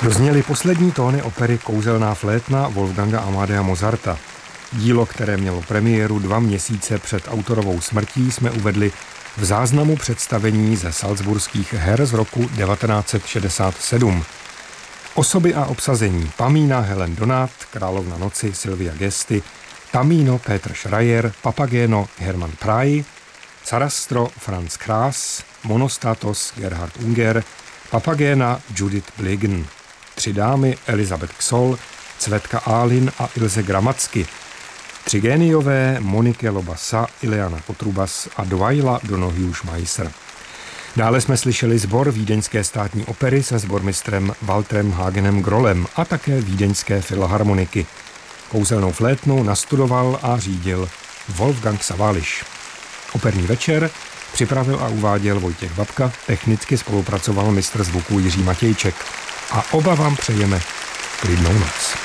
Dozněly poslední tóny opery Kouzelná flétna Wolfganga Amadea Mozarta. Dílo, které mělo premiéru 2 měsíce před autorovou smrtí, jsme uvedli v záznamu představení ze salzburských her z roku 1967. Osoby a obsazení: Pamína Helen Donat, Královna noci Silvia Gesti, Tamino Petr Schreier, Papageno Hermann Prey, Sarastro Franz Kraas, Monostatos Gerhard Unger, Papagena Judith Blegen, 3 dámy Elizabeth Ksol, Cvetka Alin a Ilze Gramacky, 3 géniové Monike Lobasa, Ileana Kotrubas a Dwaila Donoghue-Schmeisser. Dále jsme slyšeli sbor Vídeňské státní opery se sbormistrem Walterem Hagenem Grolem a také Vídeňské filharmoniky. Kouzelnou flétnu nastudoval a řídil Wolfgang Sawalisch. Operní večer připravil a uváděl Vojtěch Babka, technicky spolupracoval mistr zvuku Jiří Matějček. A oba vám přejeme klidnou noc.